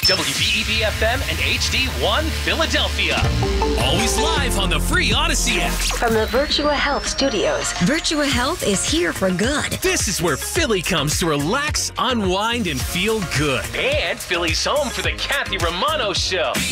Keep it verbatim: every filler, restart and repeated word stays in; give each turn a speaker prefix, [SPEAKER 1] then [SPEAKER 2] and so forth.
[SPEAKER 1] W B E B F M and H D one Philadelphia.
[SPEAKER 2] Always live on the free Odyssey app.
[SPEAKER 3] From the Virtua Health Studios, Virtua Health is here for good.
[SPEAKER 2] This is where Philly comes to relax, unwind, and feel good.
[SPEAKER 1] And Philly's home for the Kathy Romano Show.